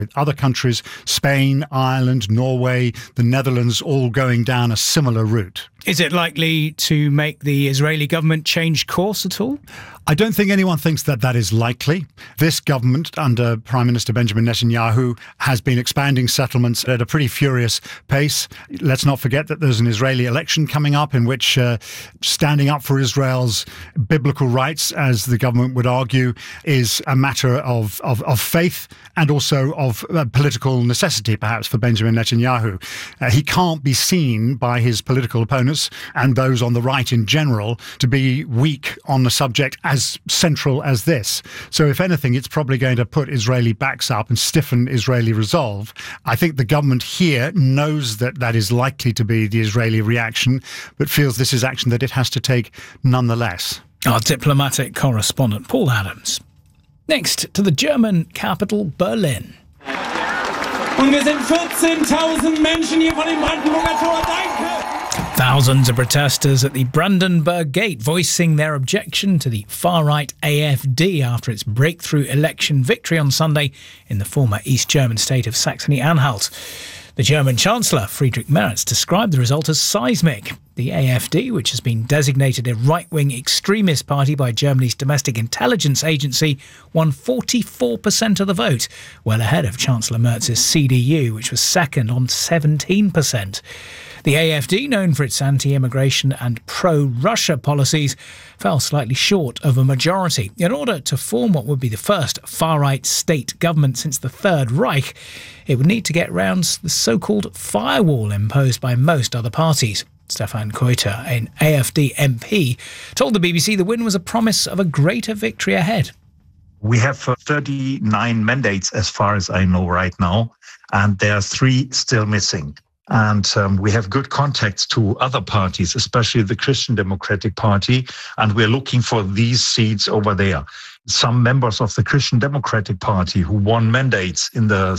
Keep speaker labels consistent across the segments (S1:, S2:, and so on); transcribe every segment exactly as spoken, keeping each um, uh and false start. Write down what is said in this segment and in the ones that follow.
S1: with other countries, Spain, Ireland, Norway, the Netherlands, all going down a similar route.
S2: Is it likely to make the Israeli government change course at all?
S1: I don't think anyone thinks that that is likely. This government, under Prime Minister Benjamin Netanyahu, has been expanding settlements at a pretty furious pace. Let's not forget that there's an Israeli election coming up in which uh, standing up for Israel's biblical rights, as the government would argue, is a matter of, of, of faith and also of uh, political necessity, perhaps, for Benjamin Netanyahu. Uh, he can't be seen by his political opponents and those on the right in general to be weak on the subject as central as this. So if anything, it's probably going to put Israeli backs up and stiffen Israeli resolve. I think the government here knows that that is likely to be the Israeli reaction, but feels this is action that it has to take nonetheless.
S2: Our diplomatic correspondent, Paul Adams. Next to the German capital, Berlin.
S3: Und wir sind vierzehntausend Menschen hier vor dem Brandenburger Tor. Danke!
S2: Thousands of protesters at the Brandenburg Gate voicing their objection to the far-right A F D after its breakthrough election victory on Sunday in the former East German state of Saxony-Anhalt. The German Chancellor, Friedrich Merz, described the result as seismic. The A F D, which has been designated a right-wing extremist party by Germany's domestic intelligence agency, won forty-four percent of the vote, well ahead of Chancellor Merz's C D U, which was second on seventeen percent. The A F D, known for its anti-immigration and pro-Russia policies, fell slightly short of a majority. In order to form what would be the first far-right state government since the Third Reich, it would need to get round the so-called firewall imposed by most other parties. Stefan Keuter, an A F D M P, told the B B C the win was a promise of a greater victory ahead.
S4: We have uh, thirty-nine mandates as far as I know right now, and there are three still missing. And um, we have good contacts to other parties, especially the Christian Democratic Party, and we're looking for these seats over there. Some members of the Christian Democratic Party who won mandates in the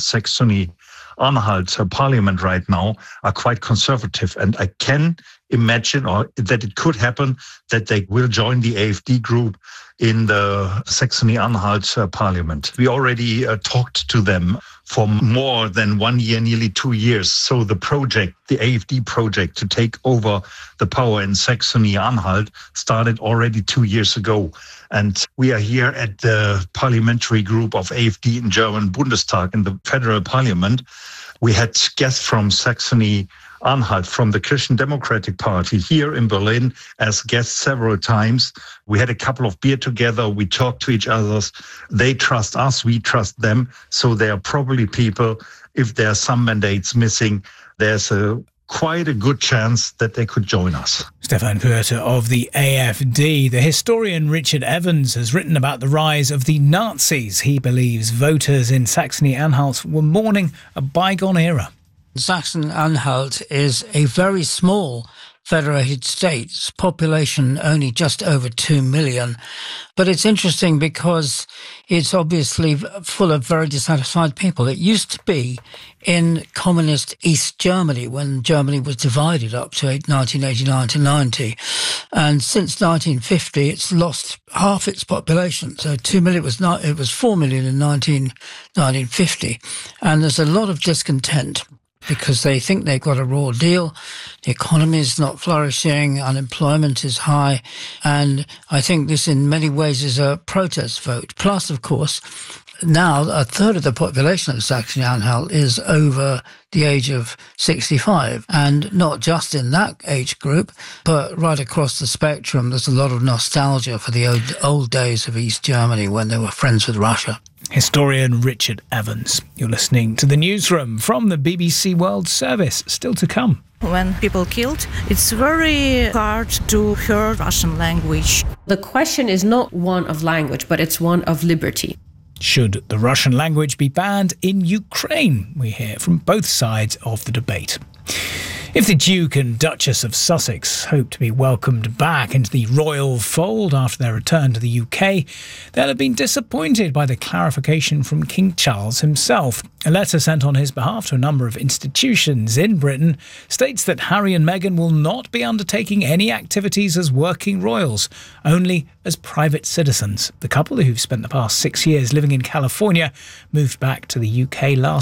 S4: Saxony-Anhalt parliament right now are quite conservative, and I can imagine or that it could happen that they will join the A F D group in the Saxony-Anhalt uh, parliament. We already uh, talked to them for more than one year, nearly two years. So the project, the A F D project to take over the power in Saxony-Anhalt started already two years ago. And we are here at the parliamentary group of A F D in German Bundestag in the federal parliament. We had guests from Saxony-Anhalt, from the Christian Democratic Party here in Berlin as guests several times. We had a couple of beer together. We talked to each other. They trust us. We trust them. So there are probably people, if there are some mandates missing, there's a quite a good chance that they could join us.
S2: Stefan Keuter of the A F D. The historian Richard Evans has written about the rise of the Nazis. He believes voters in Saxony-Anhalt were mourning a bygone era.
S5: Saxony-Anhalt is a very small federated state, its population only just over two million. But it's interesting because it's obviously full of very dissatisfied people. It used to be in communist East Germany when Germany was divided up to nineteen eighty-nine to ninety. And since nineteen fifty, it's lost half its population. So two million was not, it was four million in nineteen fifty. And there's a lot of discontent, because they think they've got a raw deal. The economy is not flourishing, unemployment is high, and I think this in many ways is a protest vote. Plus, of course, now a third of the population of Saxony-Anhalt is over the age of sixty-five, and not just in that age group, but right across the spectrum, there's a lot of nostalgia for the old, old days of East Germany when they were friends with Russia.
S2: Historian Richard Evans. You're listening to The Newsroom from the B B C World Service. Still to come.
S6: When people killed, it's very hard to hear Russian language.
S7: The question is not one of language, but it's one of liberty.
S2: Should the Russian language be banned in Ukraine? We hear from both sides of the debate. If the Duke and Duchess of Sussex hope to be welcomed back into the royal fold after their return to the U K, they'll have been disappointed by the clarification from King Charles himself. A letter sent on his behalf to a number of institutions in Britain states that Harry and Meghan will not be undertaking any activities as working royals, only as private citizens. The couple, who've spent the past six years living in California, moved back to the U K last